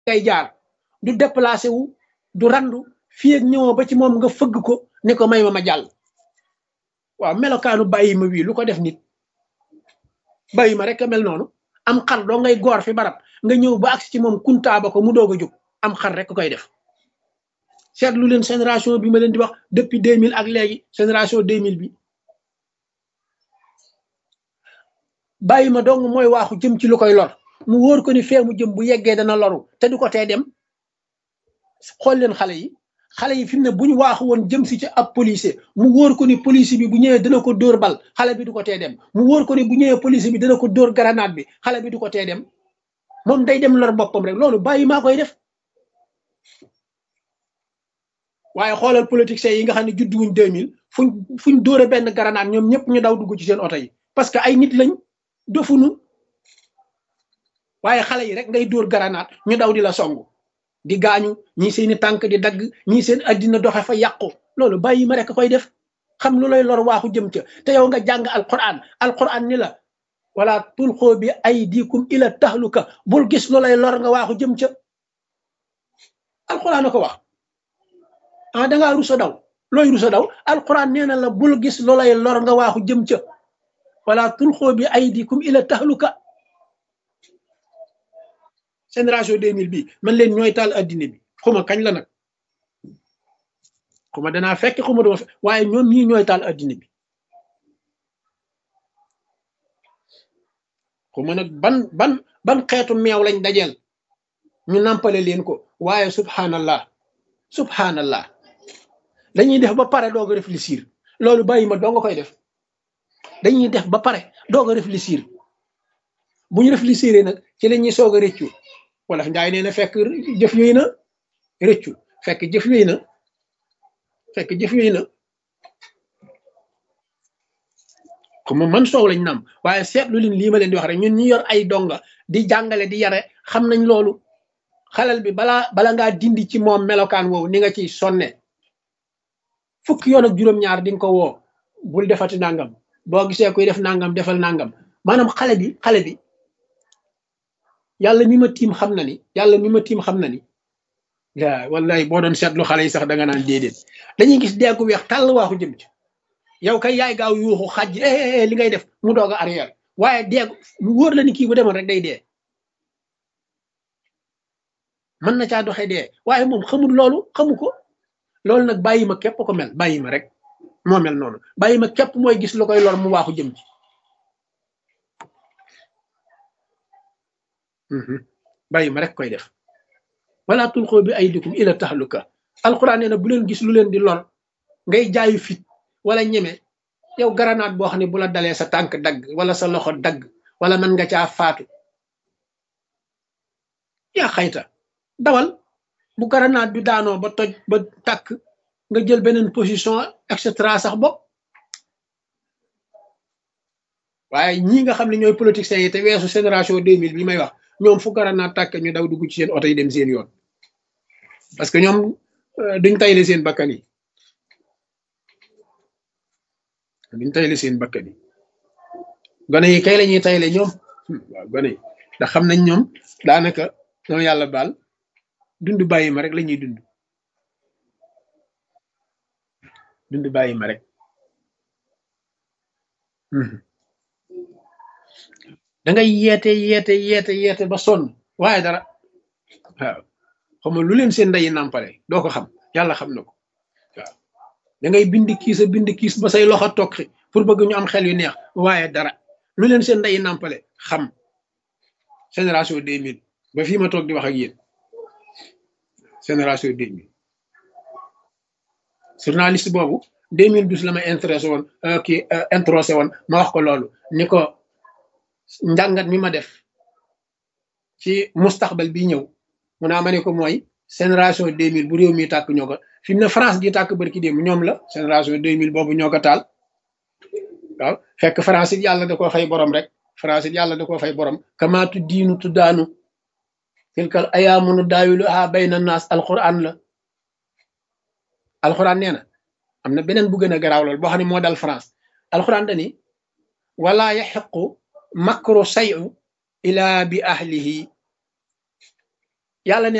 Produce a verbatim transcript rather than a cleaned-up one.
ngay jaar du déplacé wu du randu fii ak ñëwoo ba ci moom nga fëgg ko ne ko may ma ma jàll waaw melokaanu bàyyi ma wii lu ko def nit bàyyi ma rek a mel noonu am xar doo ngay goor fi barab nga ñëw ba agsi ci moom kuntaaba ko mu doog a jóg am xar rek koy def seetlu leen génération bi ma leen di wax depuis deux mille ak léegi génération deux mille bi bàyyi ma dong mooy waaxu jëm ci lu koy lor mu wóor ko ni fee mu jëm bu yeggee dana loru te du ko tee dem xool leen xale yi xale yi fi mu ne bu ñu waaxu woon jëm si ci ab policier mu wóor ko ni policier bi bu ñëwee dana ko dóor bal xale bi du ko tee dem mu wóor ko ni bu ñëwee policier bi dana ko dóor grenade bi xale bi du ko tee dem moom day dem lor boppam rek loolu bàyyi maa koy def waaye xoolal politiciens yi nga xam ne juddu wuñ deux mille fuñ fuñ dóore benn grenade ñoom ñëpp ñu daw dugg ci seen oto yi parce que ay nit lañ dofunu waaye xale yi rek ngay dóor grenade ñu daw di la songu di gaañu ñii seeni tànk di dagg ñii seen addina doxe fa yàqu loolu bàyyi ma rek koy def xam lu lay lor waaxu jëm ca te yow nga jàng alquran alquran ni la wala tulxoo bi aydikum ila tahluka bul gis lu lay lor nga waaxu jëm ca alquran a ko wax ah dangaa rusa daw looy rusa daw alquran nee na la bul gis lu lay lor nga waaxu jëm ca wala tulxoo bi aydikum ila tahluka génération deux mille bi man leen ñooy taal addina bi xuma kañ la nag xuma danaa fekk xuma dama fekk waaye ñoom ñii ñooy taal addina bi xuma nag ban ban ban xeetu meew lañ dajeel ñu nampale leen ko waaye subhanallah subhanallah dañuy def ba pare doog a réfléchir loolu bàyyi ma doo nga koy def dañuy def ba pare doog a réfléchir bu ñu réfléchir nag ci la ñuy soog a rëccu wala njaay nee na fekk jëf yooyu na rëccu fekk jëf yooyu na fekk jëf yooyu na comme man soow lañ nam waaye seetlu leen lii ma leen di wax rek ñun ñi yor ay donga di jàngale di yare xam nañ loolu xalal bi balaa bala ngaa dindi ci moom melokaan woowu ni nga ciy sonne fukki yoon ak juróom-ñaar di nga ko woo bul defati nangam boo gisee kuy def nangam defal nangam maanaam xale bi xale bi yàlla mi ma tiim xam na ni yàlla mi ma tiim xam na ni waaw wallahi boo doon seetlu xale yi sax da nga naan déedéet dañuy gis deeku weex tàll waaxu jëm ci yow kay yaay gaaw yuuxu xaj li ngay def mu doog a arrière waaye deegu mu wóor la ni kii bu demoon rek day dee mën na caa doxee dee waaye moom xamul loolu xamu ko loolu nag bàyyi ma képp ko mel bàyyi ma rek moo mel noonu bàyyi ma képp mooy gis lu koy lor mu waaxu jëm ci bàyyi ma rek koy def wala tulxoo bi aydikum ila tahluka alquran nee na bu leen gis lu leen di lor ngay jaayu fit wala ñeme yow garanaat boo xam ne bu la dalee sa tànk dagg wala sa loxo dagg wala mën nga caa faatu yaa xayta dawal bu garanaat bi daanoo ba toj ba tàkk nga jël beneen position et cetera sax bopp waaye ñii nga xam ne ñooy politiciens yi te weesu génération deux mille bi may wax ñoom fu garanaat tàkk ñu daw dugg ci seen oto yi dem seen yoon parce que ñoom duñ tayle seen bakkan yi duñ tayle seen bakkan yi gone yi kay la ñuy tayle ñoom waaw gone yi ndax xam nañ ñoom daanaka ñoom yàlla baal dund bàyyi ma rek la ñuy dund dund bàyyi ma rek da ngay yeete yeete yeete yeete ba sonn waaye dara waaw xam nga lu leen seen ndeyi nàmpale doo ko xam yàlla xam na ko waaw da ngay bind kiis a bind kiis ba say loxo tokki pour bëgg ñu am xel yu neex waaye dara lu leen seen ndeyi nàmpale xam génération deux mille ba fii ma toog di wax ak yéen génération deux mille journaliste boobu deux mille douze la ma intéressé woon kii introsé woon ma wax ko loolu ni ko njàngat mi ma def ci mustaxbal bi ñëw mu naa ma ne ko mooy génération deux mille bu réew mi tàkk ñoo ko fi mu ne France di tàkk barki démb ñoom la génération deux mille boobu ñoo ko taal waaw fekk France it yàlla da koo fay borom rek France it yàlla da koo fay borom kamaatu diinu tuddaanu tilkal ayaamunu daawilu a bayna naas alquran la alquran nee na am na beneen bu gën a garaaw lool boo xam ne moo dal France alquran dani wala yaxiqu makru sayu ila bi ahlihi yàlla ne